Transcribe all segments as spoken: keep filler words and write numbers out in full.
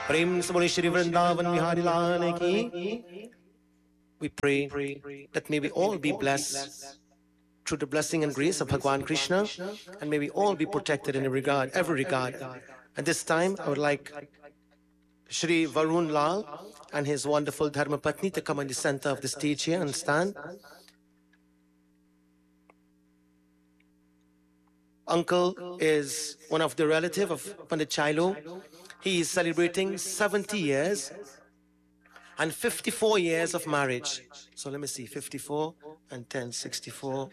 प्रेम से बोले श्री वृंदावन विहारी लाल की. We pray that may we all be blessed through the blessing and grace of Bhagwan Krishna, and may we all be protected in every regard, every regard. At this time, I would like Shri Varun Lal and his wonderful Dharma Patni to come in the center of the stage here and stand. Uncle is one of the relative of Pandit Chailu. He is celebrating seventy years and fifty-four years of marriage. So let me see, fifty-four and ten, sixty-four.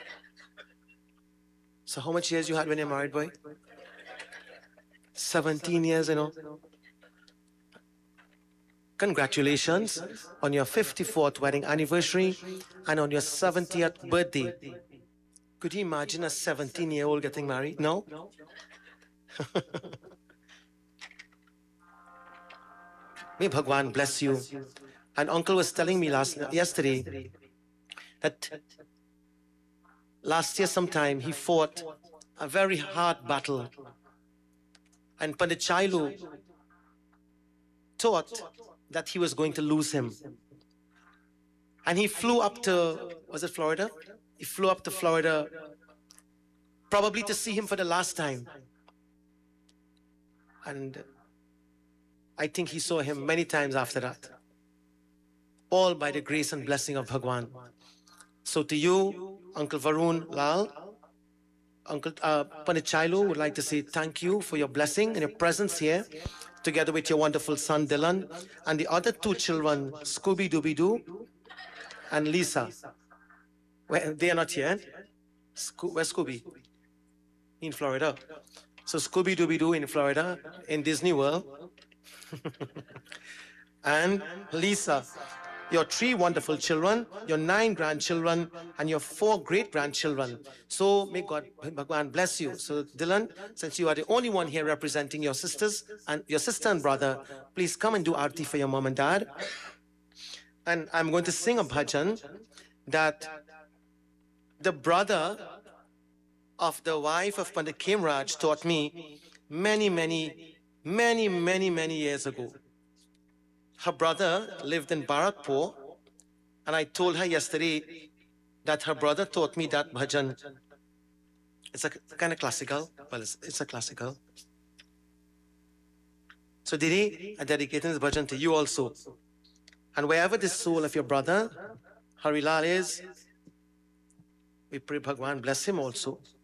So how much years you had when you're married, boy? seventeen years, you know. Congratulations on your fifty-fourth wedding anniversary and on your seventieth birthday. Could you imagine a seventeen-year-old getting married? No? May Bhagwan bless you. And Uncle was telling me last yesterday that last year sometime he fought a very hard battle. And Pandit Chailu thought that he was going to lose him. And he flew up to, was it Florida? He flew up to Florida probably to see him for the last time. And I think he saw him many times after that. All by the grace and blessing of Bhagwan. So to you, Uncle Varun Lal, Uncle uh, Pandit Chailu would like to say thank you for your blessing and your presence here, together with your wonderful son Dylan, and the other two children, Scooby Dooby Doo and Lisa. Well, they are not here. Sco where's Scooby? In Florida. So Scooby Dooby Doo in Florida, in Disney World. And Lisa, your three wonderful children, your nine grandchildren, and your four great-grandchildren. So may God, Bhagwan bless you. So Dylan, since you are the only one here representing your sisters and your sister and brother, please come and do aarti for your mom and dad. And I'm going to sing a bhajan that the brother of the wife of Pandit Khemraj taught me many, many, many, many, many years ago. Her brother lived in Barakpur, and I told her yesterday that her brother taught me that bhajan. It's a kind of classical. Well, it's, it's a classical. So Didi, I dedicate this bhajan to you also. And wherever the soul of your brother, Harilal, is, we pray Bhagwan bless him also.